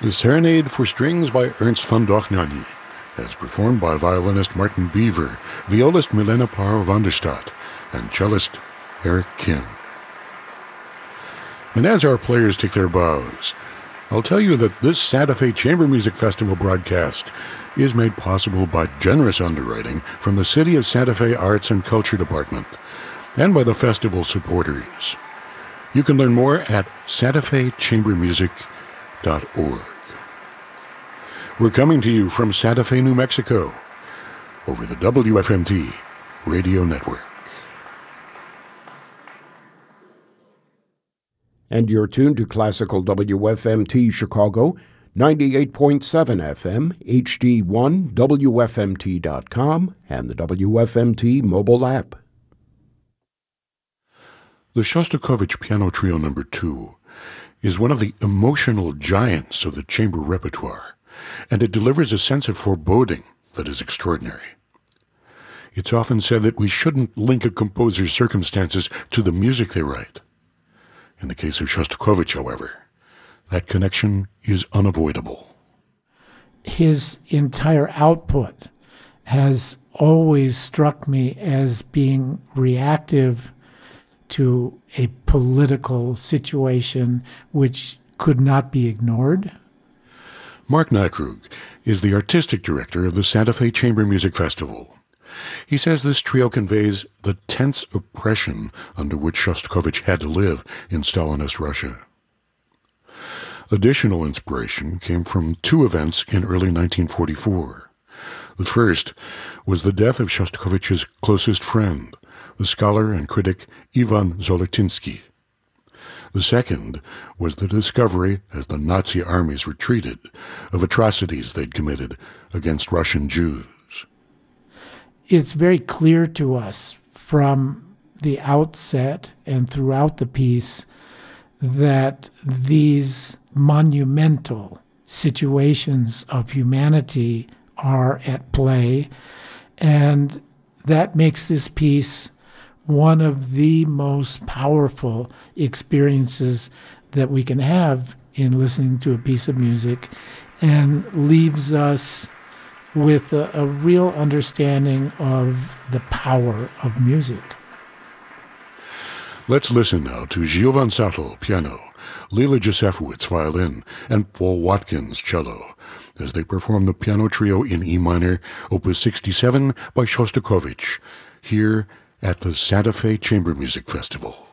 The Serenade for Strings by Ernst von Dohnanyi, as performed by violinist Martin Beaver, violist Milena Parr van der Stadt, and cellist Eric Kim. And as our players take their bows, I'll tell you that this Santa Fe Chamber Music Festival broadcast is made possible by generous underwriting from the City of Santa Fe Arts and Culture Department and by the festival supporters. You can learn more at santafechambermusic.org. We're coming to you from Santa Fe, New Mexico, over the WFMT radio network. And you're tuned to Classical WFMT Chicago, 98.7 FM, HD1, WFMT.com, and the WFMT mobile app. The Shostakovich Piano Trio No. 2 is one of the emotional giants of the chamber repertoire, and it delivers a sense of foreboding that is extraordinary. It's often said that we shouldn't link a composer's circumstances to the music they write. In the case of Shostakovich, however, that connection is unavoidable. His entire output has always struck me as being reactive to a political situation which could not be ignored. Mark Nykrug is the artistic director of the Santa Fe Chamber Music Festival. He says this trio conveys the tense oppression under which Shostakovich had to live in Stalinist Russia. Additional inspiration came from two events in early 1944. The first was the death of Shostakovich's closest friend, the scholar and critic Ivan Zolotinsky. The second was the discovery, as the Nazi armies retreated, of atrocities they'd committed against Russian Jews. It's very clear to us from the outset and throughout the piece that these monumental situations of humanity are at play, and that makes this piece one of the most powerful experiences that we can have in listening to a piece of music, and leaves us with a real understanding of the power of music. Let's listen now to Gil Van Sattel, piano, Leila Josefowitz, violin, and Paul Watkins, cello, as they perform the piano trio in E minor, Opus 67 by Shostakovich, here at the Santa Fe Chamber Music Festival.